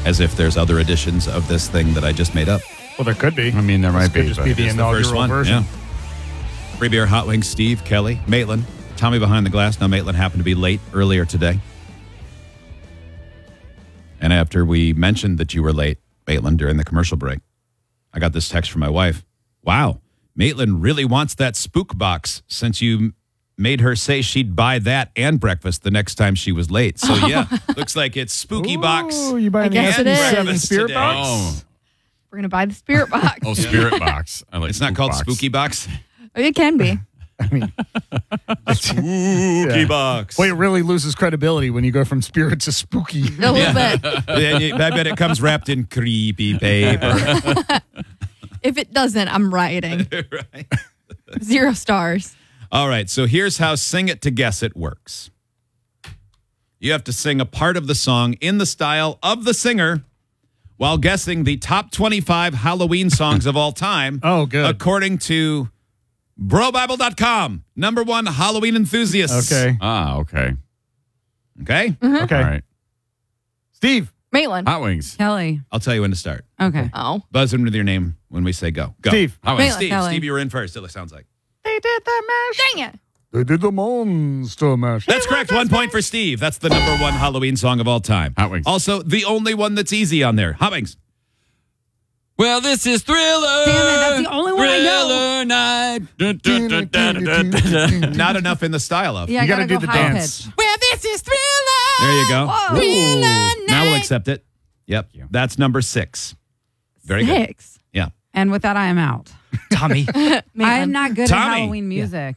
As if there's other editions of this thing that I just made up. Well, there could be. I mean, there might Could be. just but be the It's the first inaugural one. version. Yeah. Free beer, hot wings, Steve, Kelly, Maitland, Tommy behind the glass. Now, Maitland happened to be late earlier today. And after we mentioned that you were late, Maitland, during the commercial break, I got this text from my wife. Wow, Maitland really wants that spook box since you made her say she'd buy that and breakfast the next time she was late. So, yeah, looks like it's spooky box. Oh, you buying I guess it is. seven spirit Today. box? Oh, We're going to buy the spirit box. Spirit Box. I like It's not Spook called Box. spooky box. It can be. I mean, Spooky box. boy, it really loses credibility when you go from spirit to spooky. A little bit. I bet it comes wrapped in creepy paper. If it doesn't, I'm rioting. Right. 0 stars. All right, so here's how Sing It to Guess It works. You have to sing a part of the song in the style of the singer while guessing the top 25 Halloween songs of all time. Oh, good. According to BroBible.com, number one Halloween enthusiasts. Okay. Okay? Okay. All right. Steve. Maitland. Ah. Hot Wings. Kelly. I'll tell you when to start. Okay. Oh. Buzz in with your name when we say go. Go. Steve. Hot Wings. Maitland. Steve, Kelly. Steve, you were in first, it sounds like. They did the mash. Dang it. They did the monster mash. That's correct. 1 point for Steve. That's the number one Halloween song of all time. Hot Wings. Also, the only one that's easy on there. Hot Wings. Well, this is Thriller. Damn it, that's the only one I know. Thriller night. Dun, dun, dun, dun, dun, dun, dun. Not enough in the style of. Yeah, You I gotta gotta do go the high dance. pitch. Well, this is Thriller. There you go. Whoa. Thriller Now we'll night. accept it. Yep. That's number 6. Very good. 6. Yeah. And with that, I am out. Tommy. I am Maitland. not good Tommy. at Halloween music.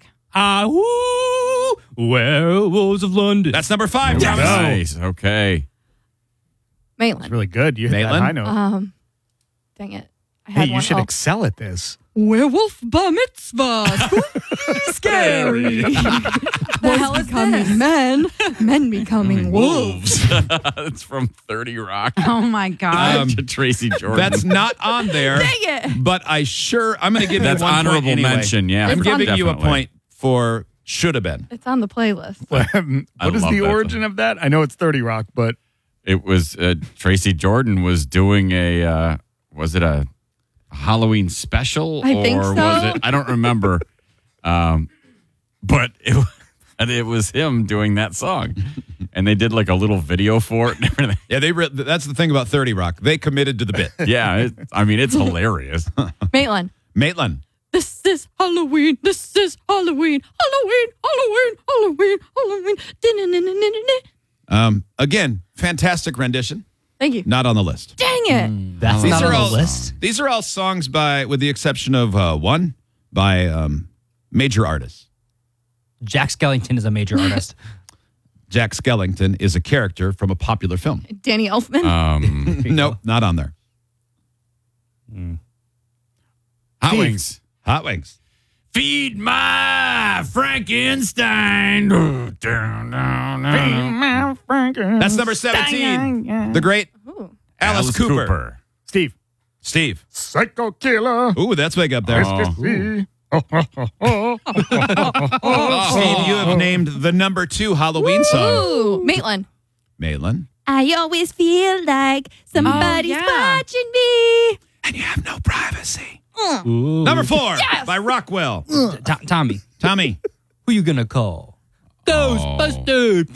Werewolves of London. That's number 5. Thomas. Nice. Okay. Maitland. Really good. You hit that Maitland? high note. Dang it. I Hey, had you one. should Oh. excel at this. Werewolf bar mitzvah. Scary. The hell is becoming men. Men becoming wolves. It's from 30 Rock. Oh my God. To Tracy Jordan. That's not on there. Dang it. But I'm going to give That's you 1 point honorable anyway. mention. Yeah. I'm giving you a definitely. point for should have been. It's on the playlist. I What is love the that origin song. of that? I know it's 30 Rock, but It was Tracy Jordan was doing a was it a Halloween special I think or so. was it? I don't remember. But it was him doing that song, and they did like a little video for it and everything. Yeah, that's the thing about 30 Rock. They committed to the bit. Yeah, it's hilarious. Maitland. Maitland. This is Halloween. This is Halloween. Halloween. Halloween. Halloween. Halloween. Din-din-din-din-din-din. Again, fantastic rendition. Thank you. Not on the list. Dang it. That's These not are on all the list. These are all songs with the exception of one by major artists. Jack Skellington is a major artist. Jack Skellington is a character from a popular film. Danny Elfman. Nope, not on there. Hot Steve. Wings. Hot Wings. Feed my Frankenstein. That's number 17. The great Ooh. Alice Cooper. Steve. Steve. Psycho Killer. Ooh, that's big up there. Steve, Steve, you have named the number 2 Halloween song. Ooh. Maitland. Maitland. I always feel like somebody's yeah. watching me. And you have no privacy. Ooh. Number 4 by Rockwell. Tommy, Tommy. who you gonna call? Ghostbusters.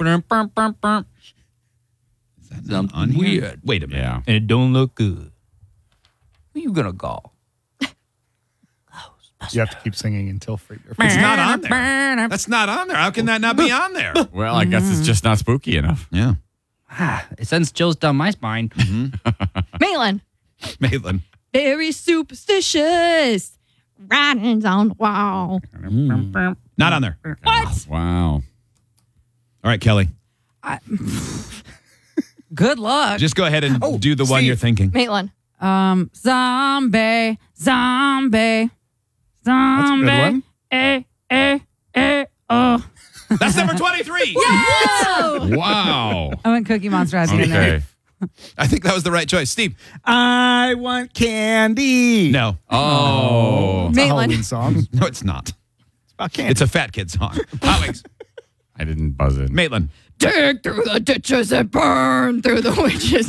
Is that not on here? Weird. Wait a minute. Yeah. And it don't look good. Who you gonna call? You have to keep singing until free. It's not on there. That's not on there. How can that not be on there? Well, I guess it's just not spooky enough. Yeah. It sends chills down my spine. Maitland. Maitland. Very superstitious. Writings on the wall. Not on there. What? Wow. All right, Kelly. Good luck. Just go ahead and do the one Steve. you're thinking. Maitland. Zombie. That's a good one. Oh. That's number 23. Wow. I went Cookie Monster at the end there. Okay. I think that was the right choice. Steve. I want candy. No. Oh. It's a Maitland. Halloween song. No, it's not. It's about candy. It's a fat kid song. Hot Wings. I didn't buzz in. Maitland. Dig through the ditches and burn through the witches.